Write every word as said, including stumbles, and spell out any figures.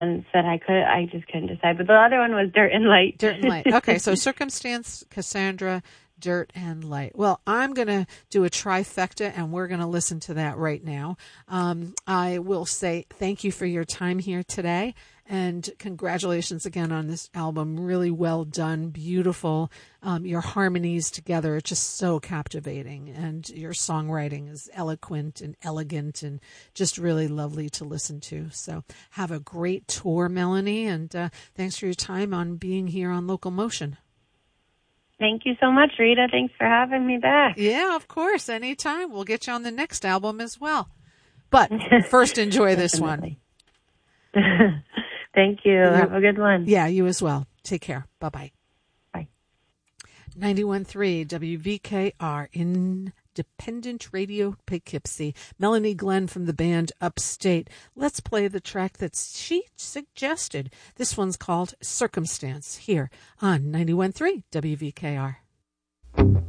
that I could, I just couldn't decide. But the other one was Dirt and Light. Dirt and Light. Okay, so Circumstance, Cassandra, Dirt and Light. Well, I'm going to do a trifecta, and we're going to listen to that right now. Um, I will say thank you for your time here today, and congratulations again on this album. Really well done, beautiful. Um, your harmonies together are just so captivating, and your songwriting is eloquent and elegant and just really lovely to listen to. So have a great tour, Melanie, and uh, thanks for your time on being here on Local Motion. Thank you so much, Rita. Thanks for having me back. Yeah, of course. Anytime. We'll get you on the next album as well. But first, enjoy this one. Thank you. you. Have a good one. Yeah, you as well. Take care. Bye-bye. Bye. ninety-one point three W V K R, Independent Radio, Poughkeepsie. Melanie Glenn from the band Upstate. Let's play the track that she suggested. This one's called Circumstance here on ninety-one point three W V K R.